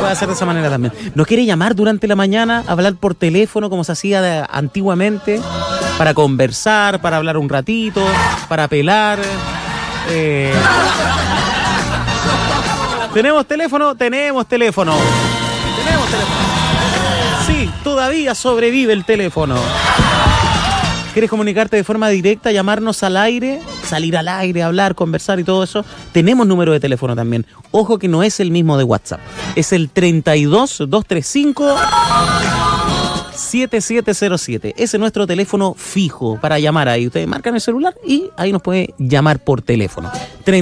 puede hacer de esa manera también. ¿No quiere llamar durante la mañana, hablar por teléfono como se hacía antiguamente? Para conversar, para hablar un ratito, para pelar. ¿Tenemos teléfono? Tenemos teléfono. Sí, todavía sobrevive el teléfono. ¿Quieres comunicarte de forma directa, llamarnos al aire, salir al aire, hablar, conversar y todo eso? Tenemos número de teléfono también. Ojo que no es el mismo de WhatsApp. Es el 32-235-7707. Ese es nuestro teléfono fijo para llamar ahí. Ustedes marcan el celular y ahí nos puede llamar por teléfono.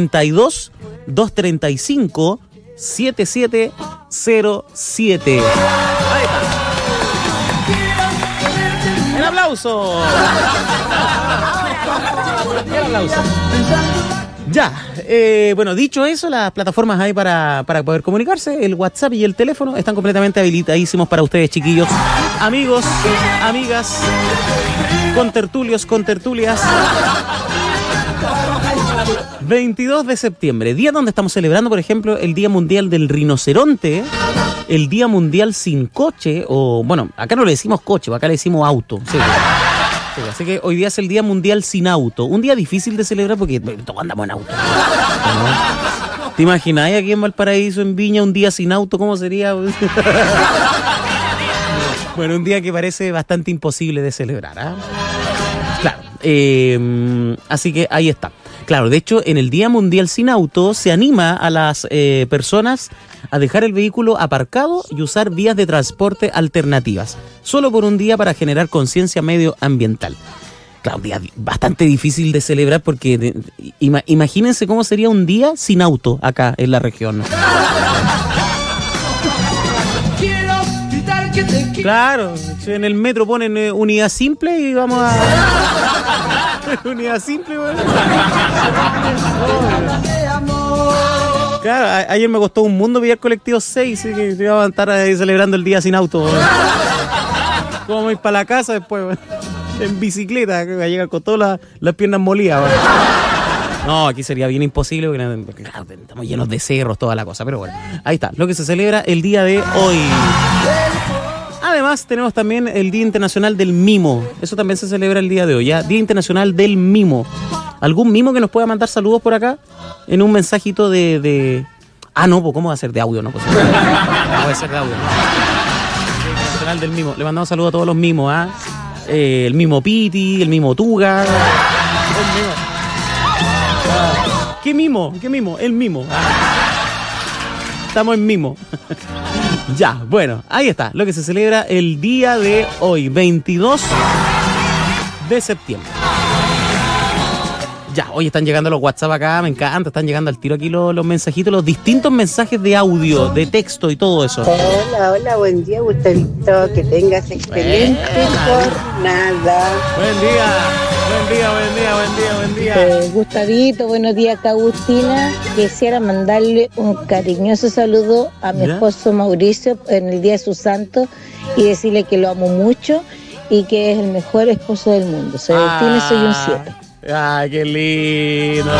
32-235-7707. Ahí está. ¡El aplauso! ¡El aplauso! Ya, bueno, dicho eso, las plataformas hay para poder comunicarse. El WhatsApp y el teléfono están completamente habilitadísimos para ustedes, chiquillos, amigos, amigas, contertulios, contertulias. 22 de septiembre, día donde estamos celebrando, por ejemplo, el Día Mundial del Rinoceronte, el Día Mundial sin coche, o bueno, acá no le decimos coche, acá le decimos auto. Sí. Así que hoy día es el Día Mundial sin auto. Un día difícil de celebrar porque todos andamos en auto. ¿No? ¿Te imagináis aquí en Valparaíso, en Viña, un día sin auto? ¿Cómo sería? Bueno, un día que parece bastante imposible de celebrar, ¿eh? Claro. Así que ahí está. Claro, de hecho, en el Día Mundial sin Auto se anima a las personas a dejar el vehículo aparcado y usar vías de transporte alternativas, solo por un día para generar conciencia medioambiental. Claro, un día bastante difícil de celebrar porque imagínense cómo sería un día sin auto acá en la región. Claro, en el metro ponen unidad simple y vamos a... unidad simple, bueno. Claro, ayer me costó un mundo pillar colectivo 6 y que iba a estar ahí celebrando el día sin auto. Bueno. ¿Cómo voy para la casa después? Bueno? En bicicleta, que va a llegar con todas las piernas molidas. Bueno. No, aquí sería bien imposible porque claro, estamos llenos de cerros, toda la cosa. Pero bueno, ahí está, lo que se celebra el día de hoy. Además, tenemos también el Día Internacional del Mimo. Eso también se celebra el día de hoy, ¿ya? Día Internacional del Mimo. ¿Algún mimo que nos pueda mandar saludos por acá? En un mensajito de... Ah, no, pues ¿cómo va a ser de audio? No, pues, no puede ser de audio. ¿No? Día Internacional del Mimo. Le mandamos saludos a todos los mimos, ¿ah? El mimo Piti, el mimo Tuga. El mimo. ¿Qué mimo? ¿Qué mimo? El mimo. Estamos en mimo. Ya, bueno, ahí está, lo que se celebra el día de hoy, 22 de septiembre. Ya, hoy están llegando los WhatsApp acá, me encanta, están llegando al tiro aquí los mensajitos, los distintos mensajes de audio, de texto y todo eso. Hola, buen día, Gustavito, que tengas excelente jornada. Buen día. Gustavito, buenos días, acá Agustina. Quisiera mandarle un cariñoso saludo a mi esposo Mauricio en el día de su santo y decirle que lo amo mucho y que es el mejor esposo del mundo. Soy Agustina y soy un 7. ¡Ay, qué lindo!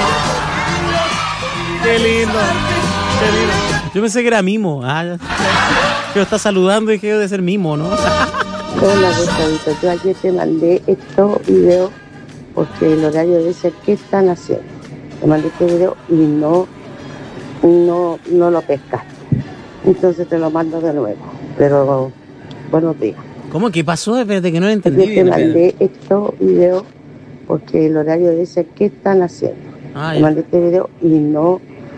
¡Qué lindo! Yo pensé que era mimo. Que lo está saludando y que debe de ser mimo, ¿no? Hola, Gustavito, yo ayer te mandé estos videos porque el horario debe ser ¿qué están haciendo? Te mandé este video y no lo pescaste. Entonces te lo mando de nuevo. Pero buenos días. ¿Cómo? ¿Qué pasó? Espérate que no lo entendí. Yo te mandé estos videos porque el horario debe ser ¿qué están haciendo? Te mandé este video y no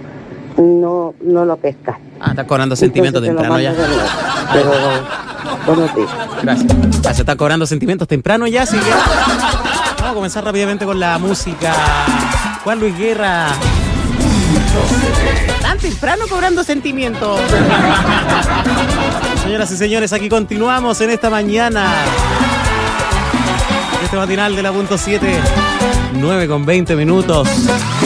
lo pescaste. Estás cobrando sentimientos temprano ya. Pero buenos días. Gracias. Se está cobrando sentimientos temprano ya, así que vamos a comenzar rápidamente con la música. Juan Luis Guerra. Tan temprano cobrando sentimientos. Señoras y señores, aquí continuamos en esta mañana. Este matinal de la .7, 9:20.